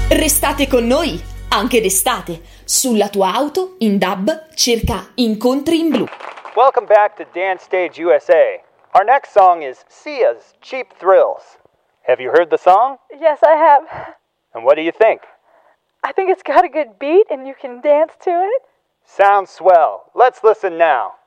Restate con noi, anche d'estate. Sulla tua auto, in DAB, cerca Incontri in Blu. Welcome back to Dance Stage USA. Our next song is Sia's Cheap Thrills. Have you heard the song? Yes, I have. And what do you think? I think it's got a good beat and you can dance to it. Sounds swell. Let's listen now.